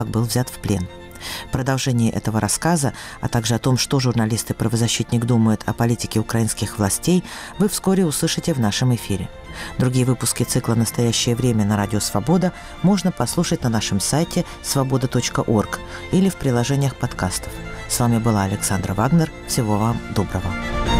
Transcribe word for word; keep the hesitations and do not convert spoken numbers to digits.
был взят в плен. Продолжение этого рассказа, а также о том, что журналист и правозащитник думают о политике украинских властей, вы вскоре услышите в нашем эфире. Другие выпуски цикла «Настоящее время» на Радио Свобода можно послушать на нашем сайте свобода точка орг или в приложениях подкастов. С вами была Александра Вагнер. Всего вам доброго.